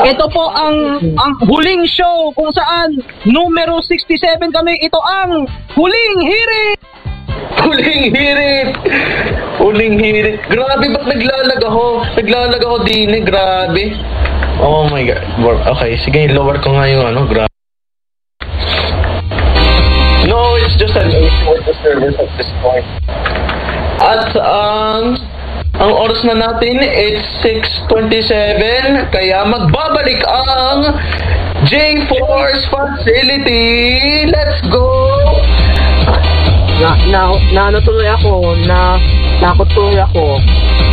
Ito po ang huling show kung saan numero 67 kami. Ito ang Huling Hirit! Huling hirit! Huling hirit. Grabe, ba't naglalag ako? Naglalag ako din eh, grabe. Oh my God. Okay, sige, lower ko nga yung ano, grabe. No, it's just an issue with the service at this point. At ang oras na natin, it's 6:27, kaya magbabalik ang J-Force Facility. Let's go! Ano tuloy ako, nakot tuloy ako.